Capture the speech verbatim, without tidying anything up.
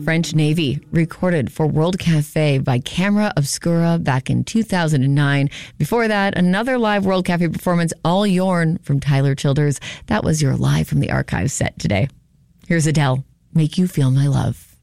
French Navy, recorded for World Cafe by Camera Obscura back in two thousand nine. Before that, another live World Cafe performance, All Yourn from Tyler Childers. That was your Live from the Archives set today. Here's Adele, Make You Feel My Love.